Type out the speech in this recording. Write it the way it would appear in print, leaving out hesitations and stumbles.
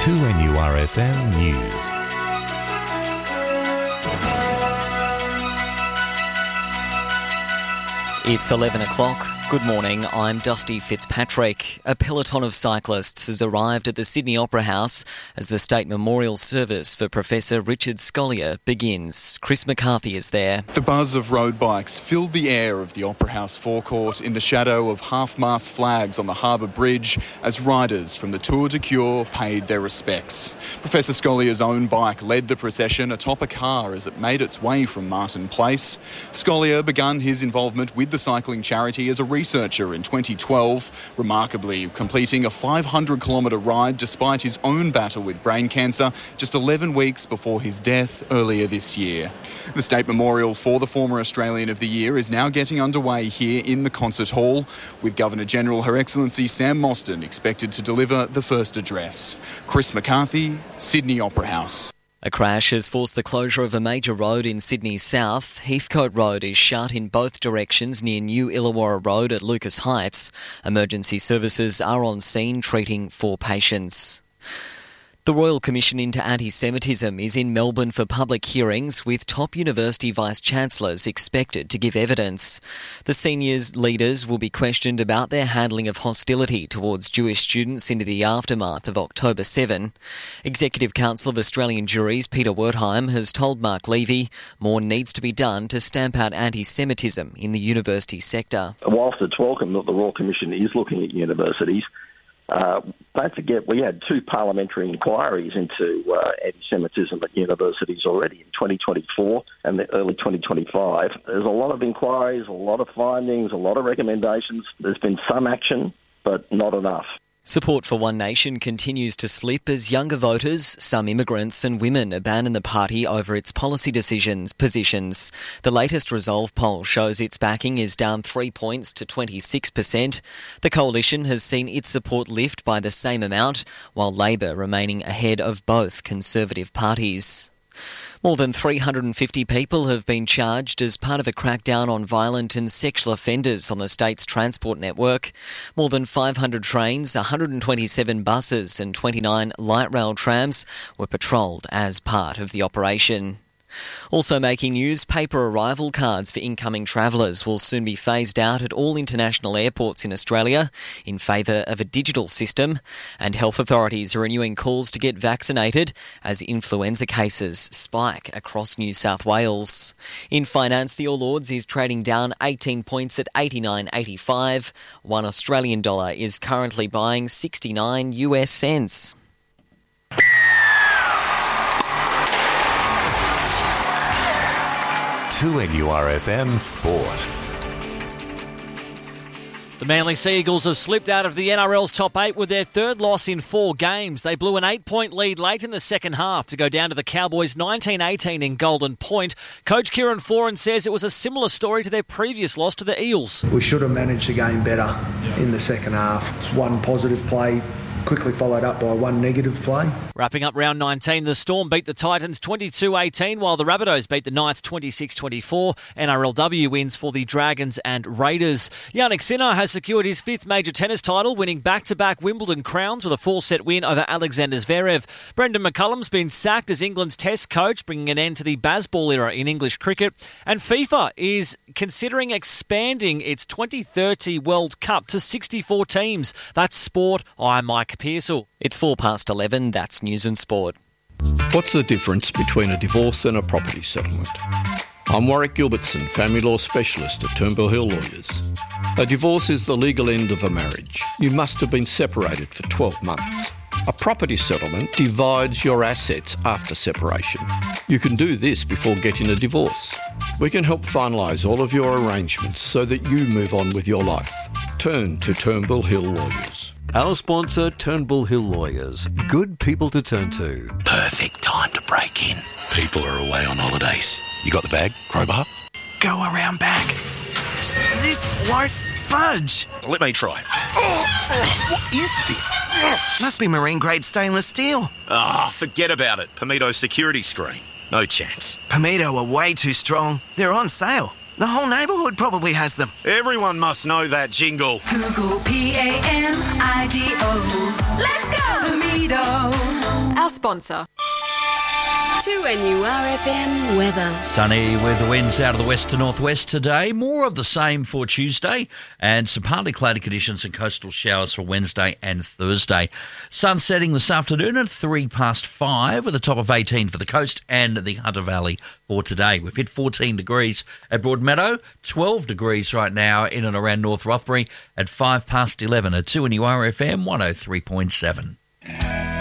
2NURFM News. It's 11 o'clock. Good morning, I'm Dusty Fitzpatrick. A peloton of cyclists has arrived at the Sydney Opera House as the state memorial service for Professor Richard Scolyer begins. Chris McCarthy is there. The buzz of road bikes filled the air of the Opera House forecourt in the shadow of half-mast flags on the Harbour Bridge as riders from the Tour de Cure paid their respects. Professor Scolyer's own bike led the procession atop a car as it made its way from Martin Place. Scolyer began his involvement with the cycling charity as a researcher in 2012, remarkably completing a 500-kilometre ride despite his own battle with brain cancer just 11 weeks before his death earlier this year. The State Memorial for the former Australian of the Year is now getting underway here in the Concert Hall, with Governor-General Her Excellency Sam Mostyn expected to deliver the first address. Chris McCarthy, Sydney Opera House. A crash has forced the closure of a major road in Sydney's south. Heathcote Road is shut in both directions near New Illawarra Road at Lucas Heights. Emergency services are on scene treating 4 patients. The Royal Commission into Anti-Semitism is in Melbourne for public hearings, with top university vice-chancellors expected to give evidence. The seniors leaders will be questioned about their handling of hostility towards Jewish students into the aftermath of October 7. Executive Council of Australian Juries Peter Wertheim has told Mark Levy more needs to be done to stamp out anti-Semitism in the university sector. Whilst it's welcome that the Royal Commission is looking at universities, don't forget we had 2 parliamentary inquiries into anti-Semitism at universities already in 2024 and early 2025. There's a lot of inquiries, a lot of findings, a lot of recommendations. There's been some action, but not enough. Support for One Nation continues to slip as younger voters, some immigrants and women abandon the party over its policy positions. The latest Resolve poll shows its backing is down 3 points to 26%. The coalition has seen its support lift by the same amount, while Labor remaining ahead of both Conservative parties. More than 350 people have been charged as part of a crackdown on violent and sexual offenders on the state's transport network. More than 500 trains, 127 buses and 29 light rail trams were patrolled as part of the operation. Also making news, paper arrival cards for incoming travellers will soon be phased out at all international airports in Australia in favour of a digital system, and health authorities are renewing calls to get vaccinated as influenza cases spike across New South Wales. In finance, the All Ords is trading down 18 points at 89.85. $1 Australian dollar is currently buying 69 US cents. NURFM Sport. The Manly Sea Eagles have slipped out of the NRL's top 8 with their 3rd loss in 4 games. They blew an 8-point lead late in the second half to go down to the Cowboys 19-18 in Golden Point. Coach Kieran Foran says it was a similar story to their previous loss to the Eels. We should have managed the game better in the second half. It's one positive play, quickly followed up by one negative play. Wrapping up round 19, the Storm beat the Titans 22-18, while the Rabbitohs beat the Knights 26-24. NRLW wins for the Dragons and Raiders. Jannik Sinner has secured his 5th major tennis title, winning back-to-back Wimbledon crowns with a 4-set win over Alexander Zverev. Brendan McCullum's been sacked as England's Test coach, bringing an end to the Bazball era in English cricket. And FIFA is considering expanding its 2030 World Cup to 64 teams. That's sport. I'm Mike Pearsall. It's 11:04. That's News and Sport. What's the difference between a divorce and a property settlement? I'm Warwick Gilbertson, family law specialist at Turnbull Hill Lawyers. A divorce is the legal end of a marriage. You must have been separated for 12 months. A property settlement divides your assets after separation. You can do this before getting a divorce. We can help finalise all of your arrangements so that you move on with your life. Turn to Turnbull Hill Lawyers. Our sponsor, Turnbull Hill Lawyers. Good people to turn to. Perfect time to break in. People are away on holidays. You got the bag? Crowbar? Go around back. This won't budge. Let me try. What is this? Must be marine grade stainless steel. Forget about it. Pomito security screen. No chance. Pomito are way too strong. They're on sale. The whole neighbourhood probably has them. Everyone must know that jingle. Google P-A-M-I-D-O. Let's go! Pomito. our sponsor. 2NURFM weather. Sunny with the winds out of the west to northwest today. More of the same for Tuesday and some partly cloudy conditions and coastal showers for Wednesday and Thursday. Sun setting this afternoon at 5:03 with a top of 18 for the coast and the Hunter Valley for today. We've hit 14 degrees at Broadmeadow, 12 degrees right now in and around North Rothbury at 11:05 at 2NURFM 103.7.